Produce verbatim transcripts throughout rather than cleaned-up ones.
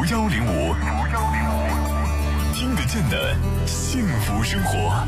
幺零五，听得见的幸福生活。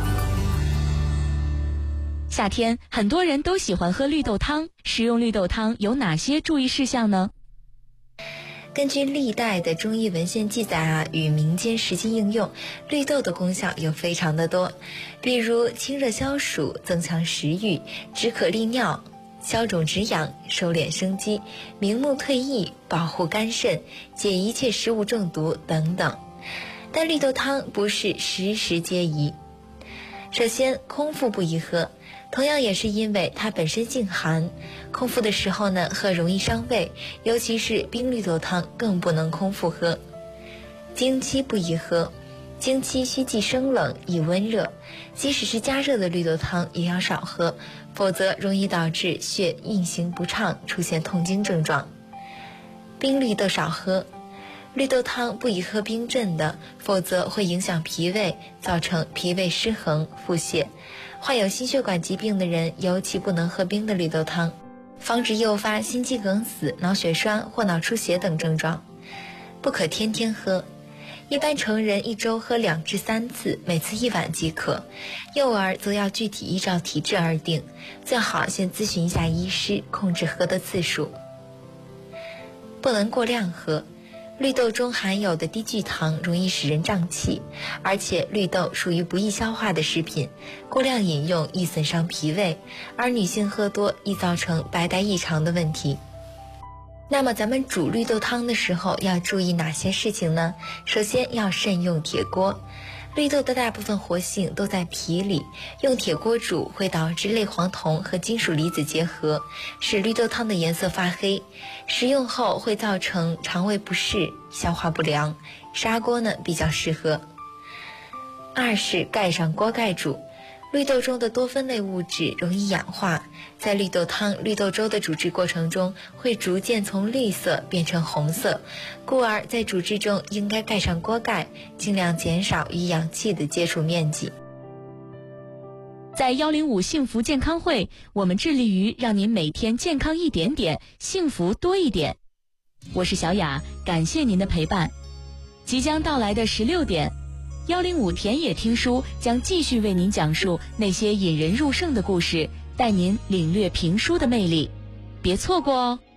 夏天，很多人都喜欢喝绿豆汤，食用绿豆汤有哪些注意事项呢？ 根据历代的中医文献记载啊，与民间实际应用，绿豆的功效有非常的多，比如清热消暑、增强食欲、止渴利尿、消肿止痒、收敛生肌、明目退翳、保护肝肾、解一切食物中毒等等。但绿豆汤不是时时皆宜。首先，空腹不宜喝，同样也是因为它本身性寒，空腹的时候呢，喝容易伤胃，尤其是冰绿豆汤更不能空腹喝。经期不宜喝，经期需忌生冷，宜温热，即使是加热的绿豆汤也要少喝，否则容易导致血运行不畅，出现痛经症状。冰绿豆少喝，绿豆汤不宜喝冰镇的，否则会影响脾胃，造成脾胃失衡、腹泻。患有心血管疾病的人尤其不能喝冰的绿豆汤，防止诱发心肌梗死、脑血栓或脑出血等症状。不可天天喝，一般成人一周喝两至三次，每次一碗即可。幼儿则要具体依照体质而定，最好先咨询一下医师，控制喝的次数。不能过量喝，绿豆中含有的低聚糖容易使人胀气，而且绿豆属于不易消化的食品，过量饮用易损伤脾胃，而女性喝多易造成白带异常的问题。那么咱们煮绿豆汤的时候要注意哪些事情呢？首先要慎用铁锅，绿豆的大部分活性都在皮里，用铁锅煮会导致类黄酮和金属离子结合，使绿豆汤的颜色发黑，食用后会造成肠胃不适、消化不良，砂锅呢比较适合。二是盖上锅盖煮，绿豆中的多酚类物质容易氧化，在绿豆汤、绿豆粥的煮制过程中会逐渐从绿色变成红色，故而在煮制中应该盖上锅盖，尽量减少与氧气的接触面积。 在幺零五幸福健康会，我们致力于让您每天健康一点点，幸福多一点。我是小雅，感谢您的陪伴。即将到来的十六点，幺零五田野听书将继续为您讲述那些引人入胜的故事，带您领略评书的魅力，别错过哦。